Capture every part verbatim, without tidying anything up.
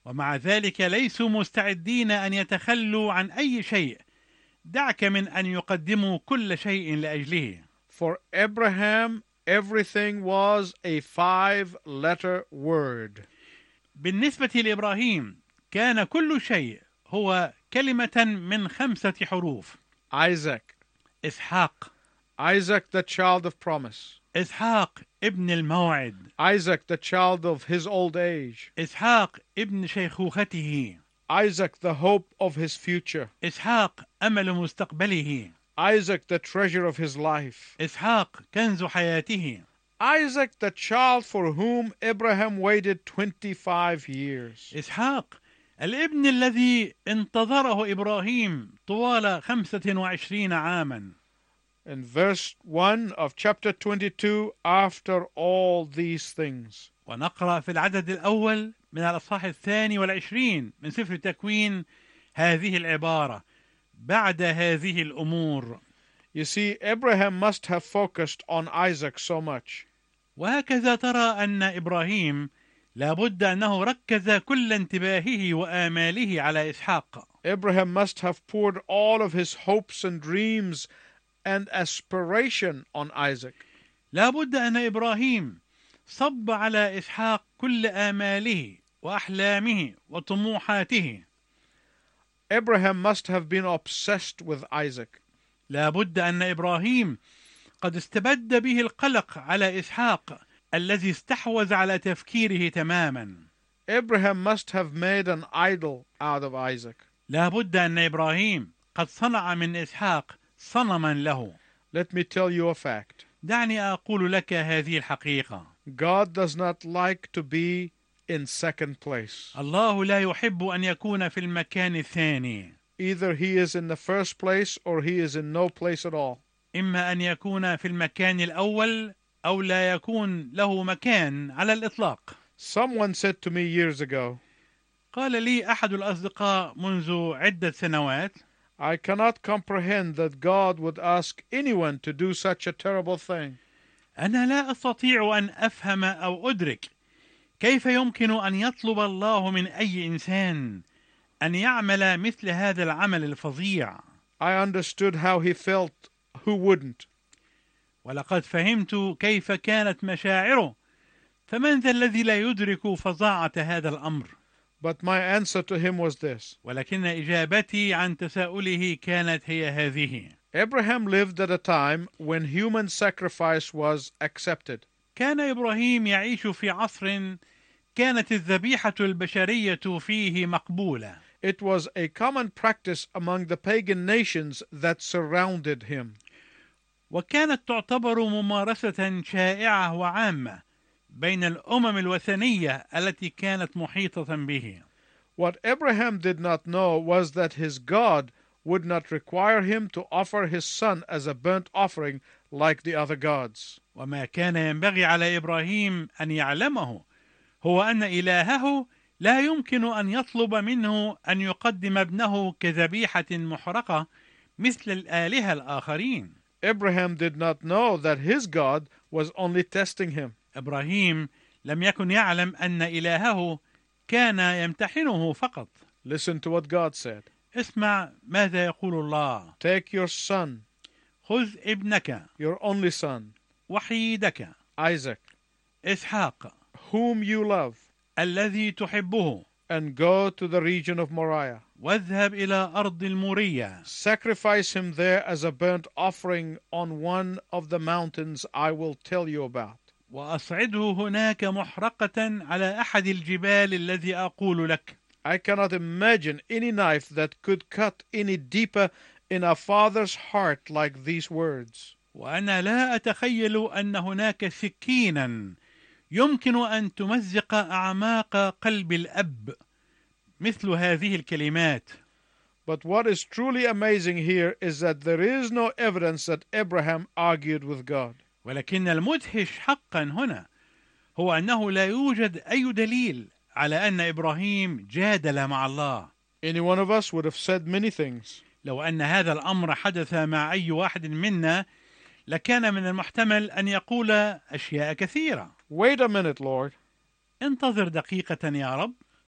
ومع ذلك ليسوا مستعدين أن يتخلوا عن أي شيء، دعك من أن يقدموا كل شيء لأجله. For Abraham, everything was a five-letter word. بالنسبة لإبراهيم كان كل شيء هو كلمة من خمسة حروف. Isaac. إسحاق. Isaac, the child of promise. إسحاق ابن الموعد. Isaac, the child of his old age. إسحاق ابن شيخوخته. Isaac, the hope of his future. إسحاق أمل مستقبله. Isaac, the treasure of his life. إسحاق كنز حياته. Isaac, the child for whom Abraham waited twenty-five years. إسحاق الابن الذي انتظره إبراهيم طوال خمسة وعشرين عاما. In verse one of chapter twenty-two, after all these things. ونقرأ في العدد الأول من الأصحاح الثاني والعشرين من سفر التكوين هذه العبارة: بعد هذه الأمور. You see, Abraham must have focused on Isaac so much. وهكذا ترى أن إبراهيم لابد أنه ركز كل انتباهه وآماله على إسحاق. Abraham must have poured all of his hopes and dreams and aspiration on Isaac. لابد أن إبراهيم صب على إسحاق كل آماله وأحلامه وطموحاته. Abraham must have been obsessed with Isaac. لابد أن إبراهيم قد استبد به القلق على إسحاق الذي استحوذ على تفكيره تماما. Abraham must have made an idol out of Isaac. لابد أن إبراهيم قد صنع من إسحاق صنما له. Let me tell you a fact. دعني أقول لك هذه الحقيقة. God does not like to be in second place. الله لا يحب أن يكون في المكان الثاني. Either he is in the first place or he is in no place at all. إما أن يكون في المكان الأول أو لا يكون له مكان على الإطلاق. Someone said to me years ago, قال لي أحد الأصدقاء منذ عدة سنوات: I cannot comprehend that God would ask anyone to do such a terrible thing. أنا لا أستطيع أن أفهم أو أدرك كيف يمكن أن يطلب الله من أي إنسان أن يعمل مثل هذا العمل الفظيع. I understood how he felt. Who wouldn't? ولقد فهمت كيف كانت مشاعره، فمن ذا الذي لا يدرك فظاعة هذا الأمر؟ But my answer to him was this. ولكن إجابتي عن تساؤله كانت هي هذه: Abraham lived at a time when human sacrifice was accepted. كان إبراهيم يعيش في عصر كانت الذبيحة البشرية فيه مقبولة. It was a common practice among the pagan nations that surrounded him. وكانت تعتبر ممارسة شائعة وعامة بين الأمم الوثنية التي كانت محيطة به. What Abraham did not know was that his God would not require him to offer his son as a burnt offering like the other gods. وما كان ينبغي على إبراهيم أن يعلمه هو أن إلهه لا يمكن أن يطلب منه أن يقدم ابنه كذبيحة محرقة مثل الآلهة الآخرين. Abraham did not know that his God was only testing him. إبراهيم لم يكن يعلم أن إلهه كان يمتحنه فقط. Listen to what God said. اسمع ماذا يقول الله: Take your son, خذ ابنك your only son, وحيدك Isaac, إسحاق whom you love, الذي تحبه، and go to the region of Moriah. واذهب إلى أرض المورية. Sacrifice him there as a burnt offering on one of the mountains I will tell you about. وأصعده هناك محرقة على أحد الجبال الذي أقول لك. I cannot imagine any knife that could cut any deeper in a father's heart like these words. وأنا لا أتخيل أن هناك سكينا يمكن أن تمزق أعماق قلب الأب مثل هذه الكلمات. But what is truly amazing here is that there is no evidence that Abraham argued with God. ولكن المدهش حقا هنا هو أنه لا يوجد أي دليل على أن إبراهيم جادل مع الله. Any one of us would have said many things. لو أن هذا الأمر حدث مع أي واحد منا لكان من المحتمل أن يقول أشياء كثيرة. Wait a minute, Lord. انتظر دقيقة يا رب.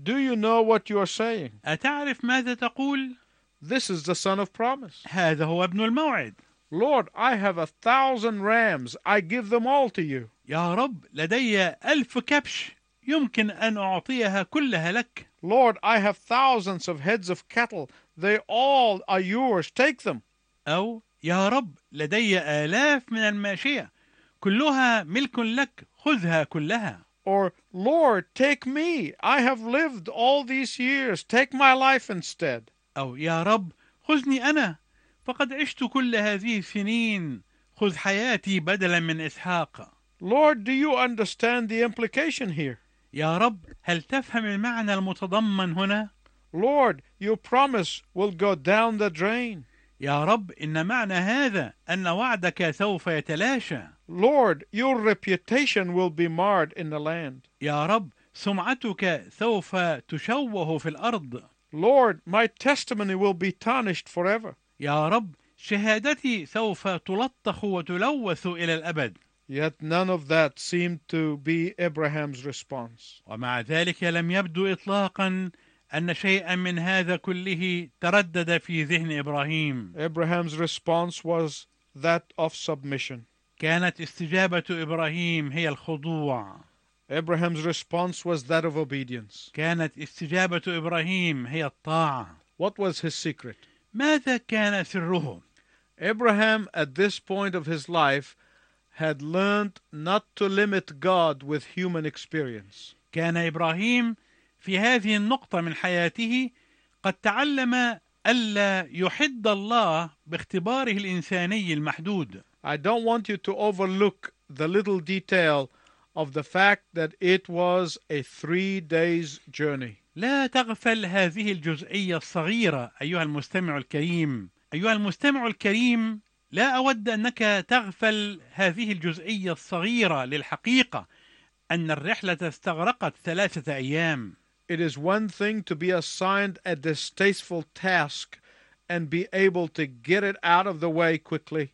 Do you know what you are saying? أتعرف ماذا تقول؟ This is the son of promise. هذا هو ابن الموعد. Lord, I have a thousand rams. I give them all to you. يا رب لدي ألف كبش يمكن أن أعطيها كلها لك. Lord, I have thousands of heads of cattle. They all are yours. Take them. أو يا رب لدي آلاف من الماشية كلها ملك لك خذها كلها. Or, Lord, take me. I have lived all these years. Take my life instead. أو يا رب خذني أنا فقد عشت كل هذه السنين خذ حياتي بدلا من إسحاق. Lord, do you understand the implication here? يا رب هل تفهم المعنى المتضمن هنا؟ Lord, your promise will go down the drain. يا رب إن معنى هذا أن وعدك سوف يتلاشى. Lord, your reputation will be marred in the land. يا رب سمعتك سوف تشوه في الأرض. Lord, my testimony will be tarnished forever. يا رب شهادتي سوف تلطخ وتلوث إلى الأبد. Yet none of that seemed to be Abraham's response. ومع ذلك لم يبدو إطلاقا أن شيئا من هذا كله تردد في ذهن إبراهيم. Abraham's response was that of submission. كانت استجابة إبراهيم هي الخضوع. Abraham's response was that of obedience. كانت استجابة إبراهيم هي الطاعة. What was his secret? ماذا كان سره؟ Abraham, at this point of his life, had learned not to limit God with human experience. كان إبراهيم في هذه النقطة من حياته قد تعلم ألا يحد الله باختباره الإنساني المحدود. I don't want you to overlook the little detail of the fact that it was a three days journey. لا تغفل هذه الجزئية الصغيرة أيها المستمع الكريم. أيها المستمع الكريم، لا أود أنك تغفل هذه الجزئية الصغيرة للحقيقة أن الرحلة استغرقت ثلاثة أيام. It is one thing to be assigned a distasteful task and be able to get it out of the way quickly.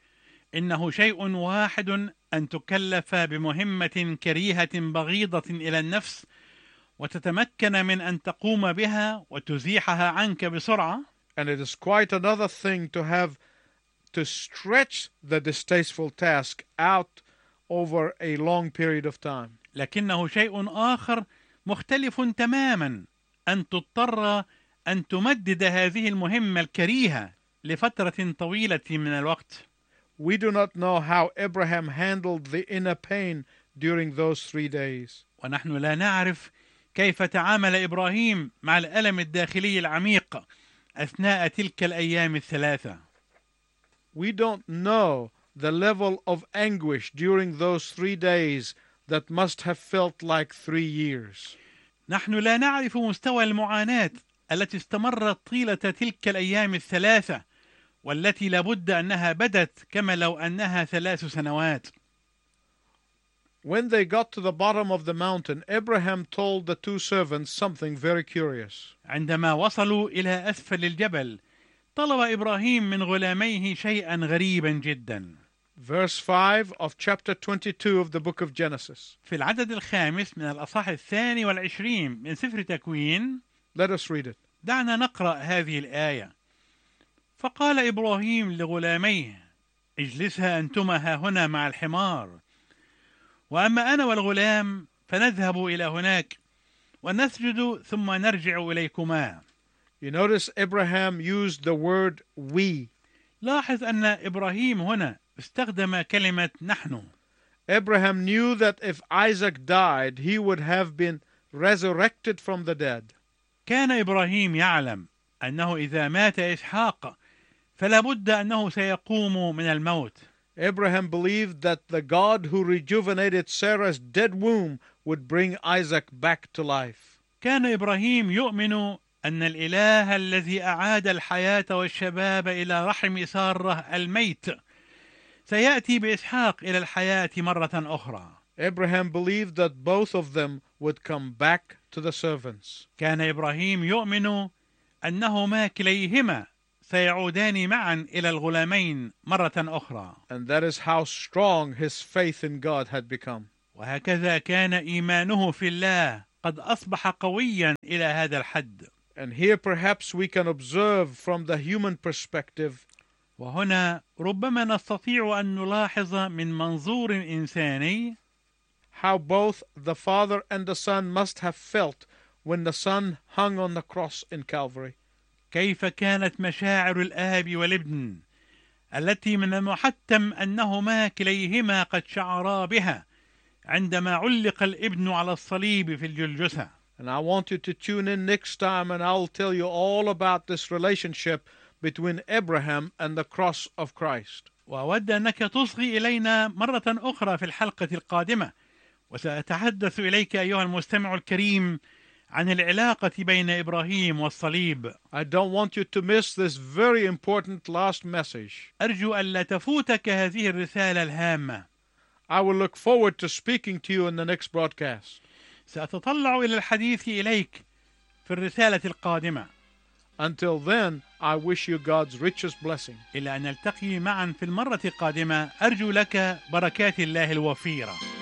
إنه شيء واحد أن تكلف بمهمة كريهة بغيضة إلى النفس وتتمكن من أن تقوم بها وتزيحها عنك بسرعة. And it is quite another thing to have to stretch the distasteful task out over a long period of time. لكنه شيء آخر مختلف تماما أن تضطر أن تمدد هذه المهمة الكريهة لفترة طويلة من الوقت. We do not know how Abraham handled the inner pain during those three days. ونحن لا نعرف كيف تعامل إبراهيم مع الألم الداخلي العميق أثناء تلك الأيام الثلاثة. We don't know the level of anguish during those three days that must have felt like three years. نحن لا نعرف مستوى المعاناة التي استمرت طيلة تلك الأيام الثلاثة والتي لابد أنها بدت كما لو أنها ثلاث سنوات. When they got to the bottom of the mountain, Abraham told the two servants something very curious. عندما وصلوا إلى أسفل الجبل طلب إبراهيم من غلاميه شيئا غريبا جدا. Verse five of chapter twenty-two of the book of Genesis. في العدد الخامس من الأصحاح الثاني والعشرين من سفر تكوين. Let us read it. دعنا نقرأ هذه الآية. فقال إبراهيم لغلاميه اجلسها أنتما ها هنا مع الحمار وأما أنا والغلام فنذهب إلى هناك ونسجد ثم نرجع إليكما. You notice Abraham used the word we. لاحظ أن إبراهيم هنا استخدم كلمة نحن. Abraham knew that if Isaac died, he would have been resurrected from the dead. كان إبراهيم يعلم أنه إذا مات إسحاق فلا بد أنه سيقوم من الموت. Abraham believed that the God who rejuvenated Sarah's dead womb would bring Isaac back to life. كان إبراهيم يؤمن أن الإله الذي أعاد الحياة والشباب إلى رحم سارة الميت سيأتي بإسحاق إلى الحياة مرة أخرى. Abraham believed that both of them would come back to the servants. كان إبراهيم يؤمن أنهما كليهما سيعودان معا إلى الغلامين مرة أخرى. And that is how strong his faith in God had become. وهكذا كان إيمانه في الله قد أصبح قويا إلى هذا الحد. And here perhaps we can observe from the human perspective وهنا ربما نستطيع أن نلاحظ من منظور إنساني how both the Father and the Son must have felt when the Son hung on the cross in Calvary. كيف كانت مشاعر الآب والابن التي من المحتم أنهما كليهما قد شعرا بها عندما علق الابن على الصليب في الجلجثة. And I want you to tune in next time and I'll tell you all about this relationship between Abraham and the cross of Christ. وأود أنك تصغي إلينا مرة أخرى في الحلقة القادمة، وسأتحدث إليك أيها المستمع الكريم عن العلاقة بين إبراهيم والصليب. I don't want you to miss this very important last message. أرجو ألا تفوتك هذه الرسالة الهامة. I will look forward to speaking to you in the next broadcast. سأتطلع إلى الحديث إليك في الرسالة القادمة. Until then, I wish you God's richest blessing. إلى أن نلتقي معا في المرة القادمة، أرجو لك بركات الله الوفيرة.